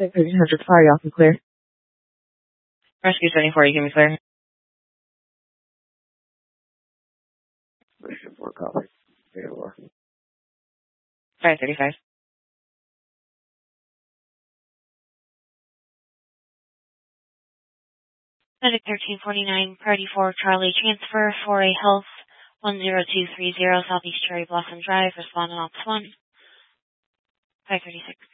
1300 fire, y'all can clear. Rescue 74, you give me clear. Rescue 4, copy. 535. Medic 1349, Priority 4, Charlie, transfer for a Health 10230, Southeast Cherry Blossom Drive, respond on Ops 1. 536.